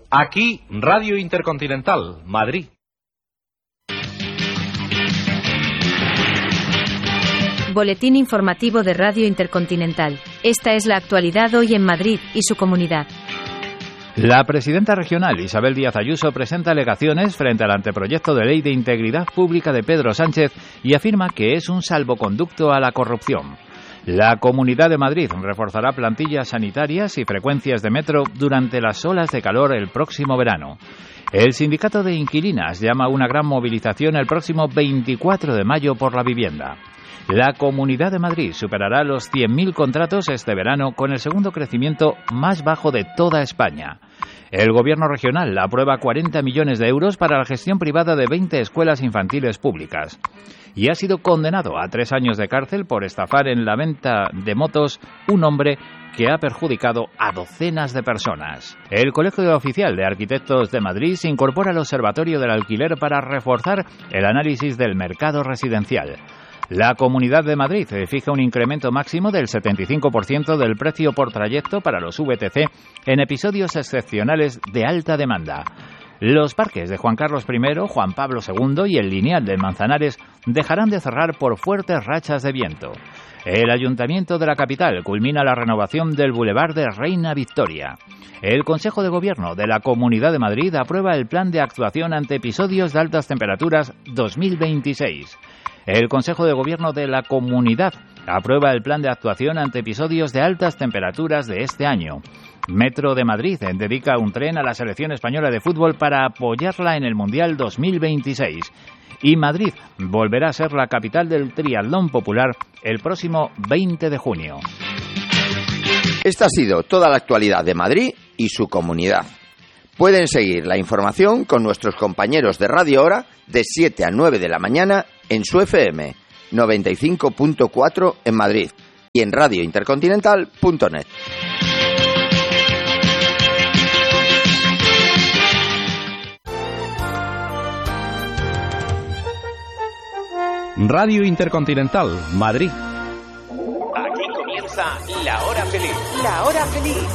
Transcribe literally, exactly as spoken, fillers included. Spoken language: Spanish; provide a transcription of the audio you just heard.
Aquí, Radio Intercontinental, Madrid. Boletín informativo de Radio Intercontinental. Esta es la actualidad hoy en Madrid y su comunidad. La presidenta regional Isabel Díaz Ayuso presenta alegaciones frente al anteproyecto de ley de integridad pública de Pedro Sánchez y afirma que es un salvoconducto a la corrupción. La Comunidad de Madrid reforzará plantillas sanitarias y frecuencias de metro durante las olas de calor el próximo verano. El sindicato de inquilinas llama a una gran movilización el próximo veinticuatro de mayo por la vivienda. La Comunidad de Madrid superará los cien mil contratos este verano con el segundo crecimiento más bajo de toda España. El Gobierno regional aprueba cuarenta millones de euros para la gestión privada de veinte escuelas infantiles públicas. Y ha sido condenado a tres años de cárcel por estafar en la venta de motos un hombre que ha perjudicado a docenas de personas. El Colegio Oficial de Arquitectos de Madrid se incorpora al Observatorio del Alquiler para reforzar el análisis del mercado residencial. La Comunidad de Madrid fija un incremento máximo del setenta y cinco por ciento del precio por trayecto para los V T C en episodios excepcionales de alta demanda. Los parques de Juan Carlos primero, Juan Pablo segundo y el Lineal de Manzanares dejarán de cerrar por fuertes rachas de viento. El Ayuntamiento de la capital culmina la renovación del Boulevard de Reina Victoria. El Consejo de Gobierno de la Comunidad de Madrid aprueba el Plan de Actuación ante Episodios de Altas Temperaturas dos mil veintiséis. El Consejo de Gobierno de la Comunidad aprueba el Plan de Actuación ante Episodios de Altas Temperaturas de este año. Metro de Madrid dedica un tren a la selección española de fútbol para apoyarla en el Mundial dos mil veintiséis. Y Madrid volverá a ser la capital del triatlón popular el próximo veinte de junio. Esta ha sido toda la actualidad de Madrid y su comunidad. Pueden seguir la información con nuestros compañeros de Radio Hora de siete a nueve de la mañana en su F M noventa y cinco punto cuatro en Madrid y en radio intercontinental punto net. Radio Intercontinental, Madrid. Aquí comienza La Hora Feliz. La Hora Feliz.